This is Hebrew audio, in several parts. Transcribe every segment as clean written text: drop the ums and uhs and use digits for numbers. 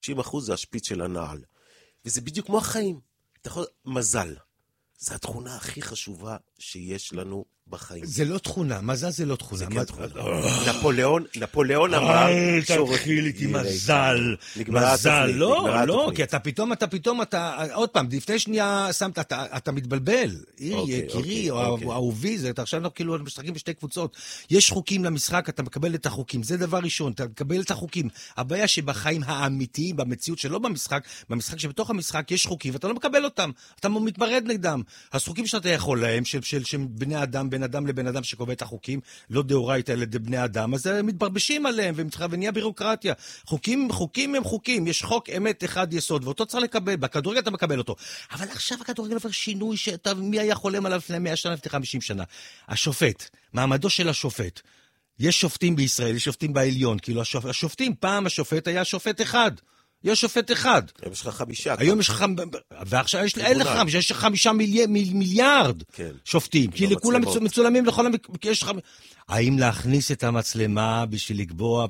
90% זה השפיץ של הנעל. וזה בדיוק כמו החיים. אתה יכול, מזל. זו התכונה הכי חשובה שיש לנו בחיים. זה לא תכונה, מזל זה לא תכונה. זה כן תכונה. נפוליאון אמר... אל תתחיל איתי מזל. מזל, לא, כי אתה פתאום, עוד פעם, לפני שנייה שמת, אתה מתבלבל. יקירי, או אהובי, אתה עכשיו כאילו משחקים בשתי קבוצות. יש חוקים למשחק, אתה מקבל את החוקים. זה דבר ראשון, אתה מקבל את החוקים. הבעיה שבחיים האמיתיים, במציאות שלא במשחק שבתוך המשחק יש חוקים, ואתה לא מקבל אותם. אתה מתמרד נגדם. החוקים שאתה יכול להם, של בני אדם, בין אדם לבן אדם שקובע את החוקים, לא דאורייתא אלא בני אדם, אז הם מתברבשים עליהם, ונהיה בירוקרטיה. חוקים הם חוקים, יש חוק אמת אחד יסוד, ואותו צריך לקבל, בכדורגל אתה מקבל אותו. אבל עכשיו הכדורגל עובר שינוי, מי היה חולם עליו לפני 100 שנה, לפני 50 שנה? השופט, מעמדו של השופט. יש שופטים בישראל, יש שופטים בעליון, כאילו השופטים, פעם השופט היה שופט אחד. יש שופט אחד. היום יש לך 5. היום יש לך, ועכשיו אין לך 5, יש לך 5 מיליארד שופטים. כי לכולם מצולמים לכל יש לך... האם להכניס את המצלמה בשביל לקבוע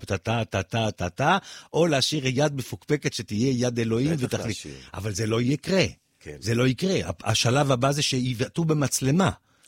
טה, או להשאיר יד מפוקפקת שתהיה יד אלוהים ותחליט. אבל זה לא יקרה. זה לא יקרה. השלב הבא זה שיבטאו במצלמה.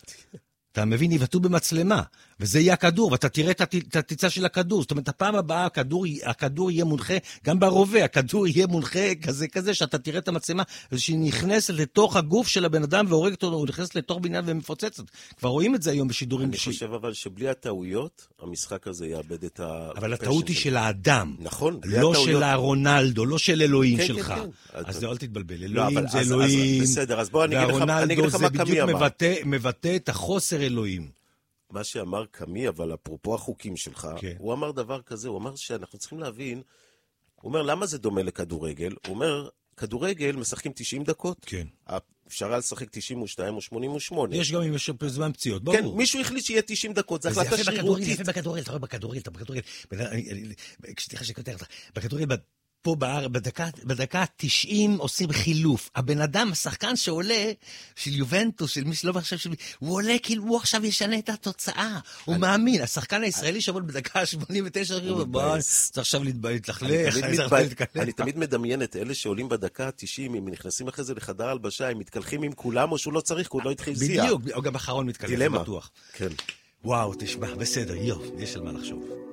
אתה מבין, יבטאו במצלמה, וזה יהיה הכדור, ואתה תראה את התיצה של הכדור. זאת אומרת, הפעם הבאה הכדור יהיה מונחה, גם ברובה, הכדור יהיה מונחה כזה, שאתה תראה את המצלמה, שהיא נכנסת לתוך הגוף של הבן אדם, והורגת אותו, הוא נכנס לתוך בניין ומפוצצת. כבר רואים את זה היום בשידורים. אני חושב אבל שבלי הטעויות, המשחק הזה יאבד את ה... אבל הטעות היא של האדם. נכון. לא של הרונלדו, לא של אלוהים שלך. אז אל תתבלבל. אלוהים זה אלוהים. בסדר, אז בוא אני אגיד לך מה קמי אמר. מבטא את החוסר אלוהים. מה שאמר קמי, אבל אפרופו החוקים שלך, הוא אמר דבר כזה, הוא אמר שאנחנו צריכים להבין, הוא אומר, למה זה דומה לכדורגל? הוא אומר, כדורגל משחקים 90 דקות, כן. אפשר היה לשחק 92 או 88. יש גם אם יש זמן פציעות, ברור. כן, מישהו החליט שיהיה 90 דקות, זה החלטה שרירותית. זה יפה בכדורגל, אתה רואה בכדורגל, כשתיכה שכותר אותך, בכדורגל, פה בדקה 90 עושים חילוף. הבן אדם, השחקן שעולה, של יובנטוס, של מי שלא עכשיו, הוא עולה כאילו הוא עכשיו ישנה את התוצאה. הוא מאמין. השחקן הישראלי שעבוד בדקה 89, צריך עכשיו להתלכלך. אני תמיד מדמיין את אלה שעולים בדקה 90, אם נכנסים אחרי זה לחדר הלבשה, הם מתקלחים עם כולם, או שהוא לא צריך, הוא לא התחיל זיע. בדיוק, או גם אחרון מתקלח, בטוח. כן. וואו, תשמע, בסדר, יש על מה לחשוב.